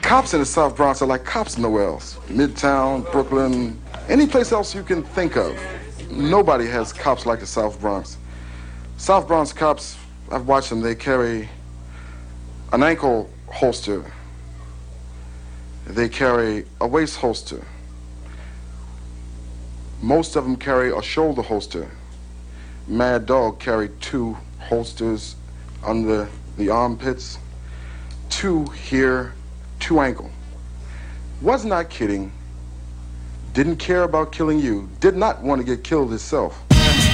Cops in the South Bronx are like cops nowhere else. Midtown, Brooklyn, any place else you can think of. Nobody has cops like the South Bronx. South Bronx cops, I've watched them, they carry an ankle holster. They carry a waist holster. Most of them carry a shoulder holster. Mad Dog carried 2 holsters under the armpits, 2 here, 2 ankle. Was not kidding, didn't care about killing you, did not want to get killed himself.